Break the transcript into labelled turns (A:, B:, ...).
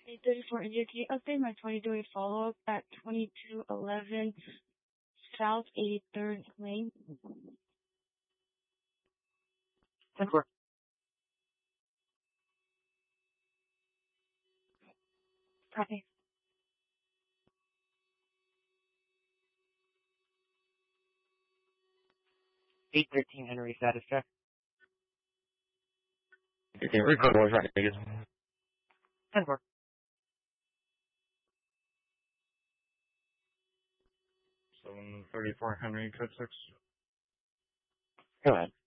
A: 834 India, can you update my 2028 follow-up at 2211 South 83rd Lane?
B: 10-4.
A: Copy.
B: 813 Henry, status check.
C: Recall was right, I guess.
B: 10-4.
C: 734 Henry, code 6.
B: Go ahead.